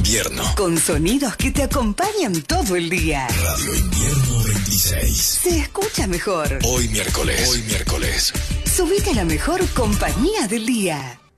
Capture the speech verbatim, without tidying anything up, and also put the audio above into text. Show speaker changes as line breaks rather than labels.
Invierno.
Con sonidos que te acompañan todo el día.
Radio Invierno veintiséis.
Se escucha mejor.
Hoy miércoles. Hoy miércoles.
Subite a la mejor compañía del día.